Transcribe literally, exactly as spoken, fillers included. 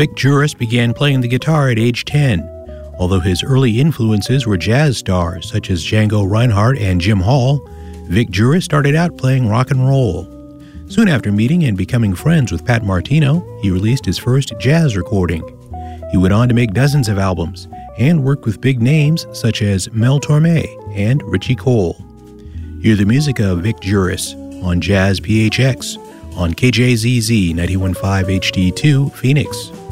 Vic Juris began playing the guitar at age ten. Although his early influences were jazz stars such as Django Reinhardt and Jim Hall, Vic Juris started out playing rock and roll. Soon after meeting and becoming friends with Pat Martino, he released his first jazz recording. He went on to make dozens of albums and worked with big names such as Mel Torme and Richie Cole. Hear the music of Vic Juris on Jazz P H X on K J Z Z ninety-one point five H D two Phoenix.